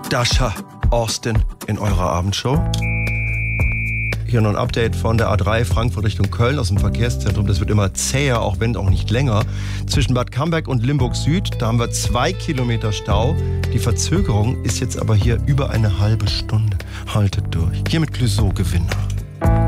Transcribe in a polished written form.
Dasha Austin in eurer Abendshow. Hier noch ein Update von der A3 Frankfurt Richtung Köln aus dem Verkehrszentrum. Das wird immer zäher, auch wenn auch nicht länger. Zwischen Bad Camberg und Limburg Süd, da haben wir 2 Kilometer Stau. Die Verzögerung ist jetzt aber hier über eine halbe Stunde. Haltet durch. Hier mit Clouseau Gewinner.